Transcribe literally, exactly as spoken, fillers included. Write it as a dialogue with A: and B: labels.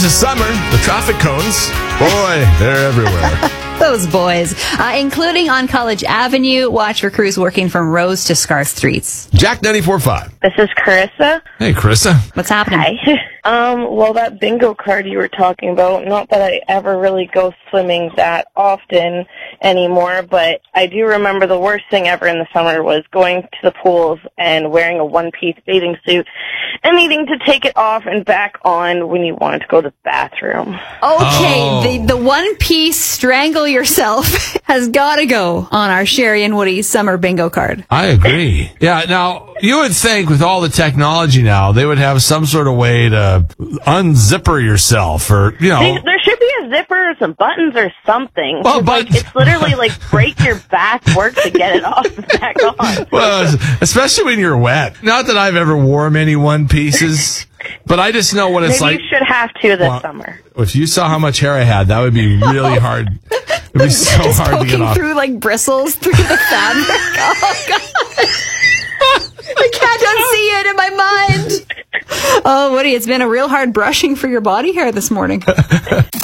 A: This summer, the traffic cones, boy, they're everywhere.
B: Those boys, uh, including on College Avenue. Watch for crews working from Rose to Scar Streets.
A: Jack ninety-four point five.
C: This is Carissa.
A: Hey, Carissa.
B: What's happening?
C: Hi. Um, well, that bingo card you were talking about, not that I ever really go swimming that often anymore, but I do remember the worst thing ever in the summer was going to the pools and wearing a one-piece bathing suit and needing to take it off and back on when you wanted to go to the bathroom.
B: Okay,
A: Oh.
B: the, the one-piece strangle yourself has got to go on our Sherry and Woody summer bingo card.
A: I agree. Yeah, now, you would think with all the technology now, they would have some sort of way to unzipper yourself or, you know.
C: There there should be a zipper or some buttons or something.
A: Well,
C: 'Cause, like,
A: buttons-
C: it's literally like break your back work to get it off and back on.
A: Well, especially when you're wet. Not that I've ever worn any one pieces, but I just know what it's
C: Maybe
A: like.
C: you should have to this
A: Well,
C: summer.
A: If you saw how much hair I had, that would be really hard. It would be so
B: Just
A: hard to get
B: poking
A: off.
B: through like bristles through the fabric. Oh, God. I can't unsee it in my mind. Oh, Woody, it's been a real hard brushing for your body hair this morning.